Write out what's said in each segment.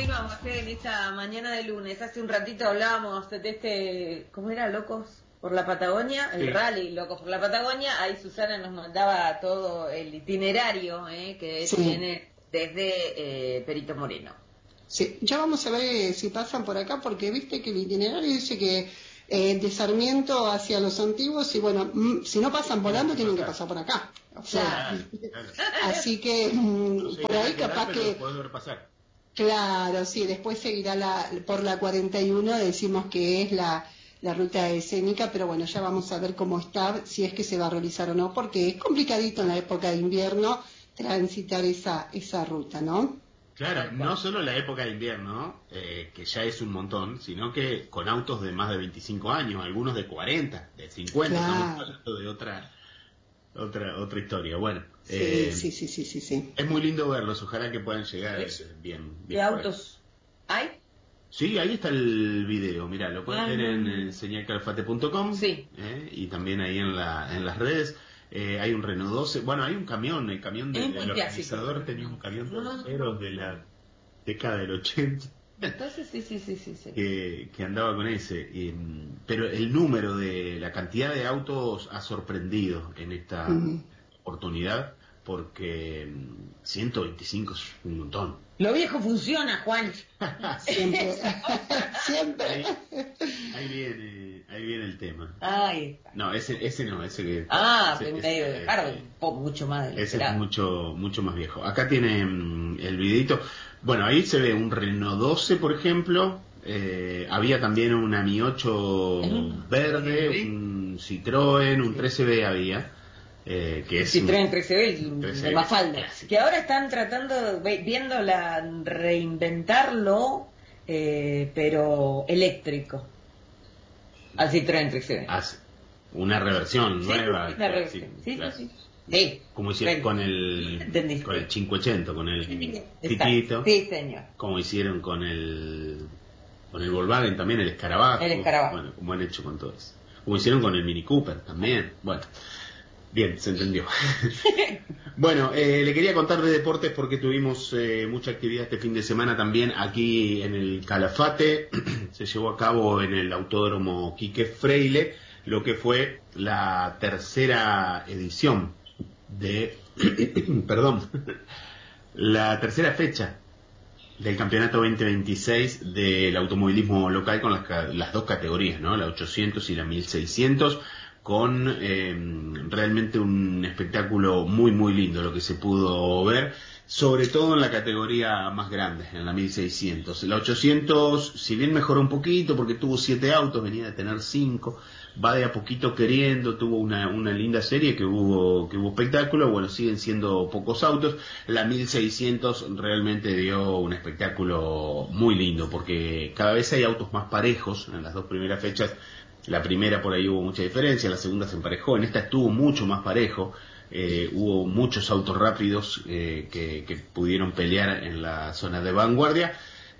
continuamos en esta mañana de lunes. Hace un ratito hablábamos de ¿cómo era? Locos por la Patagonia, el rally Locos por la Patagonia. Ahí Susana nos mandaba todo el itinerario que tiene desde Perito Moreno. Sí, ya vamos a ver si pasan por acá, porque viste que el itinerario dice que de Sarmiento hacia los antiguos, y bueno, si no pasan volando tienen que pasar por acá. O sea, claro. Así que por ahí capaz que... Claro, sí, después seguirá por la 41, decimos que es la ruta escénica, pero bueno, ya vamos a ver cómo está, si es que se va a realizar o no, porque es complicadito en la época de invierno transitar esa ruta, ¿no? Claro, no solo la época de invierno, que ya es un montón, sino que con autos de más de 25 años, algunos de 40, de 50, claro. Estamos hablando de otra historia. Bueno, sí. Es muy lindo verlos, ojalá que puedan llegar bien. ¿Qué autos hay? Sí, ahí está el video, mirá, lo pueden ver en señalcalafate.com, y también ahí en las redes. Hay un Renault 12, bueno, hay un camión, el camión del organizador tenía un camión trasero de la década del 80. Entonces sí. Que andaba con ese. Pero el número de la cantidad de autos ha sorprendido en esta oportunidad, porque 125 es un montón. Lo viejo funciona, Juan. Siempre. Ahí viene el tema. Ahí está. No, ese no, ese que... medio de dejar mucho más de ese es mucho más viejo. Acá tiene el videito. Bueno, ahí se ve un Renault 12, por ejemplo. Había también una Mi 8 verde, un Citroën, un 13B había. Que es Citroën 13B de Mafalda, que ahora están tratando, reinventarlo, pero eléctrico, al Citroën 13B. Una reversión nueva. Una reversión. Sí. Como hicieron con el 580, con el Titito. Sí, señor. Como hicieron con el Volkswagen también, el Escarabajo. Bueno, como han hecho con todo eso. Como hicieron con el Mini Cooper también. Bueno. Bien, se entendió. Bueno, le quería contar de deportes porque tuvimos mucha actividad este fin de semana también aquí en el Calafate. Se llevó a cabo en el Autódromo Quique Freile lo que fue la tercera edición la tercera fecha del campeonato 2026 del automovilismo local con las dos categorías, ¿no? La 800 y la 1600. Con realmente un espectáculo muy muy lindo lo que se pudo ver, sobre todo en la categoría más grande, en la 1600. La 800, si bien mejoró un poquito porque tuvo 7 autos, venía de tener 5, va de a poquito queriendo, tuvo una linda serie que hubo espectáculo, bueno, siguen siendo pocos autos. La 1600 realmente dio un espectáculo muy lindo porque cada vez hay autos más parejos en las dos primeras fechas. La primera por ahí hubo mucha diferencia, la segunda se emparejó, en esta estuvo mucho más parejo, hubo muchos autos rápidos que pudieron pelear en la zona de vanguardia.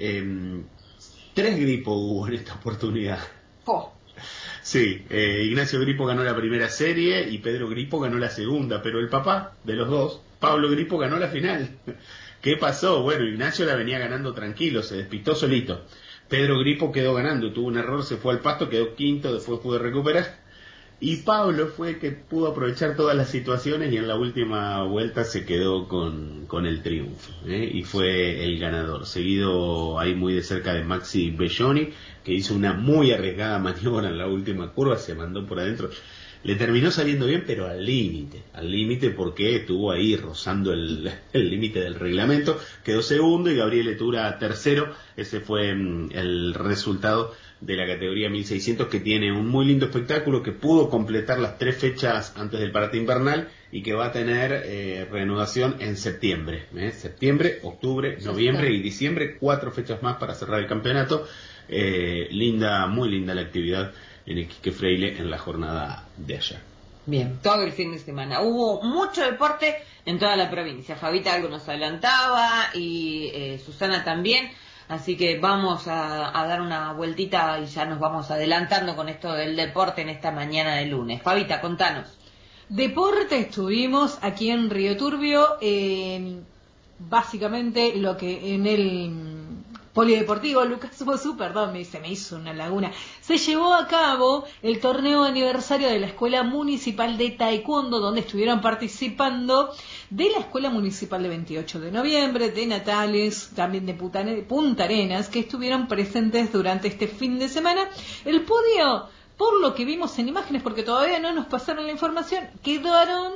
3 gripos hubo en esta oportunidad. Sí, Ignacio Gripo ganó la primera serie y Pedro Gripo ganó la segunda, pero el papá de los dos, Pablo Gripo, ganó la final. ¿Qué pasó? Bueno, Ignacio la venía ganando tranquilo, se despistó solito. Pedro Gripo quedó ganando, tuvo un error, se fue al pasto, quedó quinto, después pudo recuperar. Y Pablo fue el que pudo aprovechar todas las situaciones y en la última vuelta se quedó con el triunfo, y fue el ganador. Seguido ahí muy de cerca de Maxi Belloni, que hizo una muy arriesgada maniobra en la última curva, se mandó por adentro. Le terminó saliendo bien, pero al límite porque estuvo ahí rozando el límite del reglamento. Quedó segundo y Gabriel Etura tercero. Ese fue el resultado de la categoría 1600, que tiene un muy lindo espectáculo, que pudo completar las 3 fechas antes del parate invernal y que va a tener reanudación en septiembre. Septiembre, octubre, noviembre y diciembre, 4 fechas más para cerrar el campeonato. Muy linda la actividad en el Quique Freile en la jornada de ayer. Bien, todo el fin de semana. Hubo mucho deporte en toda la provincia. Fabita algo nos adelantaba y Susana también. Así que vamos a dar una vueltita y ya nos vamos adelantando con esto del deporte en esta mañana de lunes. Fabita, contanos. Deporte, estuvimos aquí en Río Turbio. Básicamente lo que en el polideportivo Lucas Bosú, perdón, se me hizo una laguna, se llevó a cabo el torneo de aniversario de la Escuela Municipal de Taekwondo, donde estuvieron participando de la Escuela Municipal de 28 de noviembre, de Natales, también de Punta Arenas, que estuvieron presentes durante este fin de semana. El podio, por lo que vimos en imágenes, porque todavía no nos pasaron la información, quedaron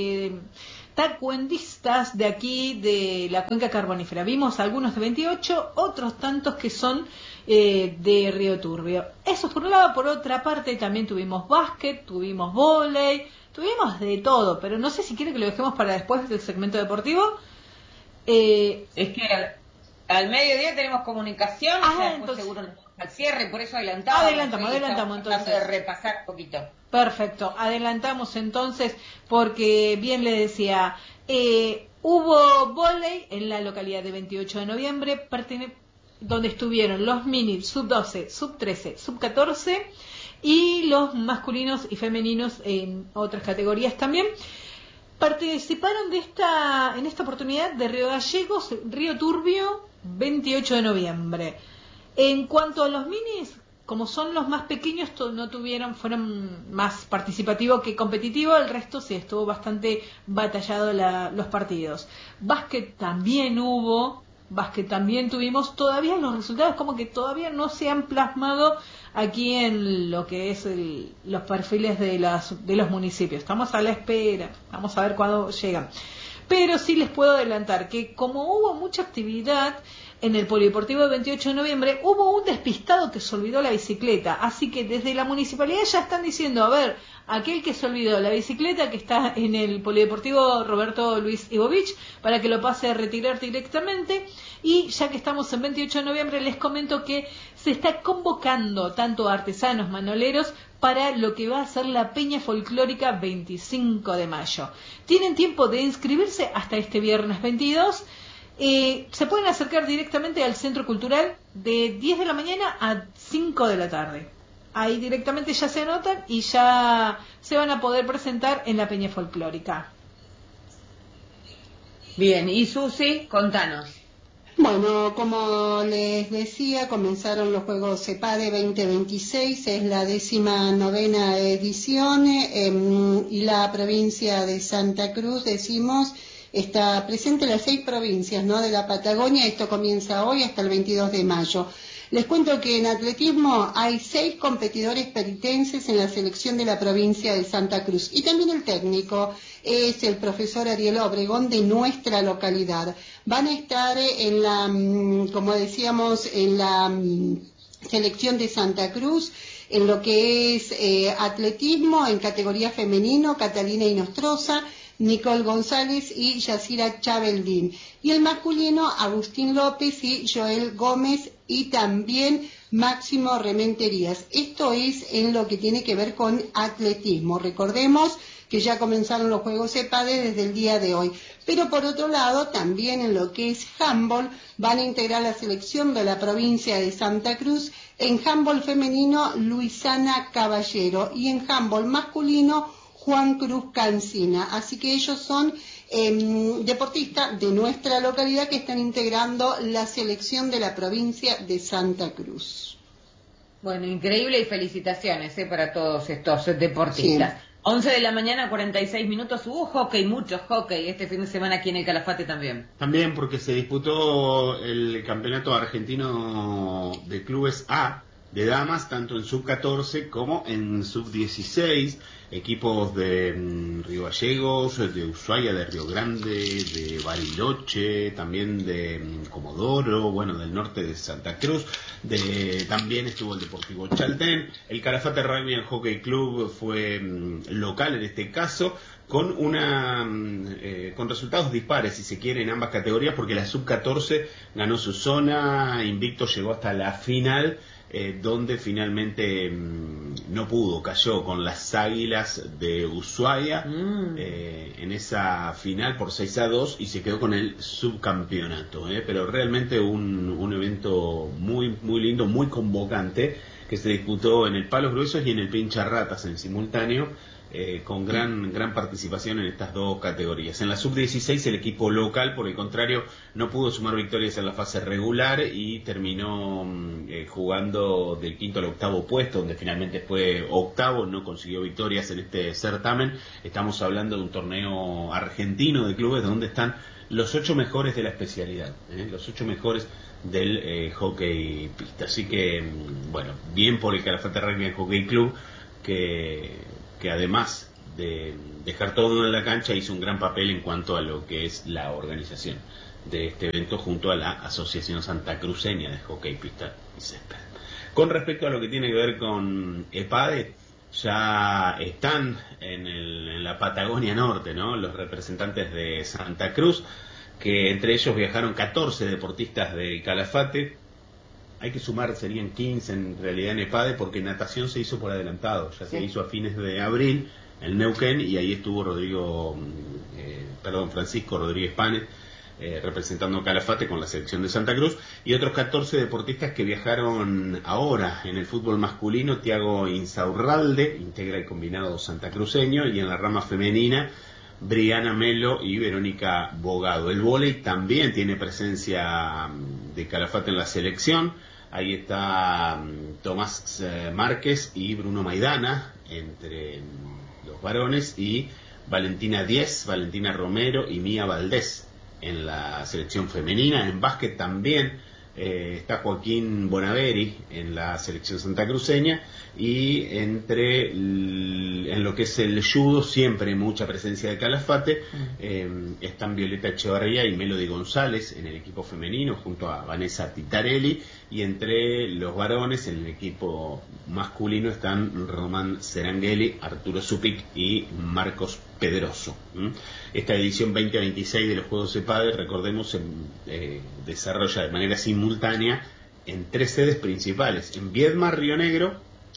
taekwondistas de aquí, de la cuenca carbonífera. Vimos algunos de 28, otros tantos que son de Río Turbio. Eso por un lado. Por otra parte también tuvimos básquet, tuvimos vóley, tuvimos de todo, pero no sé si quiere que lo dejemos para después del segmento deportivo. Es que al mediodía tenemos comunicación, después entonces, seguro al cierre, por eso adelantamos entonces. De repasar un poquito. Perfecto, adelantamos entonces, porque bien le decía, hubo vóley en la localidad de 28 de noviembre, donde estuvieron los mini sub-12, sub-13, sub-14 y los masculinos y femeninos en otras categorías también. Participaron en esta oportunidad de Río Gallegos, Río Turbio, 28 de noviembre. En cuanto a los minis, como son los más pequeños, fueron más participativos que competitivos, el resto sí estuvo bastante batallado los partidos. Básquet también tuvimos, todavía los resultados como que todavía no se han plasmado aquí en lo que es los perfiles de los municipios. Estamos a la espera, vamos a ver cuándo llegan. Pero sí les puedo adelantar que como hubo mucha actividad en el Polideportivo de 28 de noviembre, hubo un despistado que se olvidó la bicicleta. Así que desde la municipalidad ya están diciendo, a ver, aquel que se olvidó la bicicleta que está en el Polideportivo Roberto Luis Ivovich, para que lo pase a retirar directamente. Y ya que estamos en 28 de noviembre, les comento que se está convocando tanto a artesanos, manoleros, para lo que va a ser la Peña Folclórica 25 de mayo. Tienen tiempo de inscribirse hasta este viernes 22. Se pueden acercar directamente al Centro Cultural de 10 de la mañana a 5 de la tarde. Ahí directamente ya se anotan y ya se van a poder presentar en la Peña Folclórica. Bien, y Susi, contanos. Bueno, como les decía, comenzaron los Juegos CEPADE 2026, es la 19ª edición y la provincia de Santa Cruz, está presente en las 6 provincias, ¿no?, de la Patagonia. Esto comienza hoy hasta el 22 de mayo. Les cuento que en atletismo hay 6 competidores peritenses en la selección de la provincia de Santa Cruz. Y también el técnico es el profesor Ariel Obregón de nuestra localidad. Van a estar como decíamos, en la selección de Santa Cruz, en lo que es atletismo, en categoría femenino, Catalina Inostroza, Nicole González y Yacira Chabeldín. Y el masculino, Agustín López y Joel Gómez y también Máximo Rementerías. Esto es en lo que tiene que ver con atletismo. Recordemos que ya comenzaron los Juegos CEPADE desde el día de hoy. Pero por otro lado, también en lo que es handball, van a integrar la selección de la provincia de Santa Cruz. En handball femenino, Luisana Caballero. Y en handball masculino, Juan Cruz Cancina. Así que ellos son deportistas de nuestra localidad que están integrando la selección de la provincia de Santa Cruz. Bueno, increíble y felicitaciones para todos estos deportistas. Sí. 11 de la mañana, 46 minutos, hubo hockey, mucho hockey este fin de semana aquí en el Calafate también. También porque se disputó el campeonato argentino de clubes A de damas, tanto en sub-14 como en sub-16, equipos de Río Gallegos, de Ushuaia, de Río Grande, de Bariloche, también de Comodoro, bueno, del norte de Santa Cruz, también estuvo el Deportivo Chaltén. El Calafate Rugby and Hockey Club fue local en este caso, con con resultados dispares, si se quiere, en ambas categorías, porque la sub-14 ganó su zona, invicto llegó hasta la final, donde finalmente no pudo, cayó con las Águilas de Ushuaia en esa final por 6-2 y se quedó con el subcampeonato, pero realmente un evento muy, muy lindo, muy convocante, que se disputó en el Palos Gruesos y en el Pincha Ratas en simultáneo, con gran participación en estas dos categorías. En la sub-16 el equipo local, por el contrario, no pudo sumar victorias en la fase regular y terminó jugando del quinto al octavo puesto, donde finalmente fue octavo, no consiguió victorias en este certamen. Estamos hablando de un torneo argentino de clubes donde están los 8 mejores de la especialidad, los 8 mejores del hockey pista. Así que, bueno, bien por el Calafate Rugby and Hockey Club, que además de dejar todo en la cancha hizo un gran papel en cuanto a lo que es la organización de este evento junto a la Asociación Santacruceña de Hockey Pista y Césped. Con respecto a lo que tiene que ver con EPADE, ya están en la Patagonia Norte, ¿no?, los representantes de Santa Cruz, que entre ellos viajaron 14 deportistas de Calafate. Hay que sumar, serían 15 en realidad en EPADE, porque natación se hizo por adelantado, ya se hizo a fines de abril en Neuquén, y ahí estuvo Francisco Rodríguez Panes, representando a Calafate con la selección de Santa Cruz, y otros 14 deportistas que viajaron ahora. En el fútbol masculino, Tiago Insaurralde integra el combinado santacruceño, y en la rama femenina, Briana Melo y Verónica Bogado. El vóley también tiene presencia de Calafate en la selección. Ahí está Tomás Márquez y Bruno Maidana entre los varones, y Valentina Díez, Valentina Romero y Mía Valdés en la selección femenina. En básquet también está Joaquín Bonaveri en la selección santacruceña, y en lo que es el judo, siempre mucha presencia de Calafate. Están Violeta Echevarría y Melody González en el equipo femenino junto a Vanessa Titarelli, y entre los varones en el equipo masculino están Román Serangeli, Arturo Zupic y Marcos Pedroso. Esta edición 2026 de los Juegos EPADE, recordemos, se desarrolla de manera simultánea en 3 sedes principales: en Viedma, Río Negro,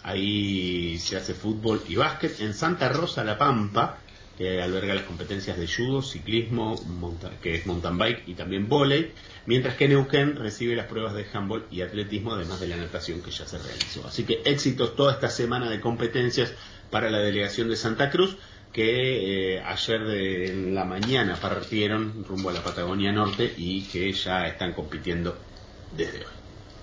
ahí se hace fútbol y básquet; en Santa Rosa, La Pampa, que alberga las competencias de judo, ciclismo, que es mountain bike, y también vóley, mientras que Neuquén recibe las pruebas de handball y atletismo, además de la natación que ya se realizó. Así que éxitos toda esta semana de competencias para la delegación de Santa Cruz, que ayer en la mañana partieron rumbo a la Patagonia Norte y que ya están compitiendo desde hoy.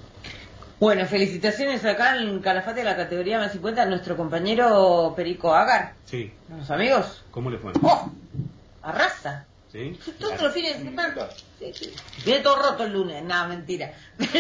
Bueno, felicitaciones acá en Calafate de la categoría más 50 a nuestro compañero Perico Agar. Sí. ¿Los amigos? ¿Cómo le fue? ¡Oh! Arrasa. ¿Sí? Todos los fines de semana. Sí. Viene todo roto el lunes. No, mentira.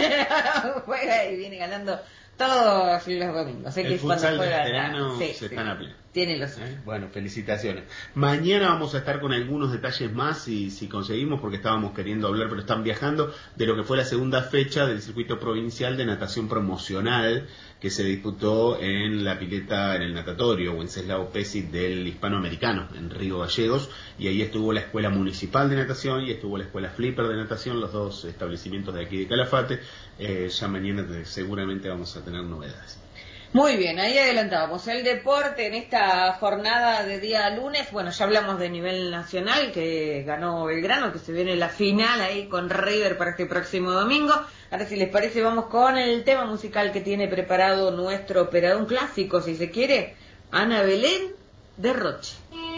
Juega y viene ganando todos los domingos. Sé el que futsal cuando juega, de verano sí, se están a pleno. Tiene los... Bueno, felicitaciones. Mañana vamos a estar con algunos detalles más, si conseguimos, porque estábamos queriendo hablar, pero están viajando, de lo que fue la segunda fecha del circuito provincial de natación promocional que se disputó en la pileta, en el natatorio Wenceslao Pesci del Hispanoamericano, en Río Gallegos, y ahí estuvo la Escuela Municipal de Natación y estuvo la Escuela Flipper de Natación, los dos establecimientos de aquí de Calafate. Ya mañana seguramente vamos a tener novedades. Muy bien, ahí adelantábamos el deporte en esta jornada de día lunes. Bueno, ya hablamos de nivel nacional, que ganó Belgrano, que se viene la final ahí con River para este próximo domingo. Ahora, si les parece, vamos con el tema musical que tiene preparado nuestro operador, un clásico, si se quiere, Ana Belén de Roche.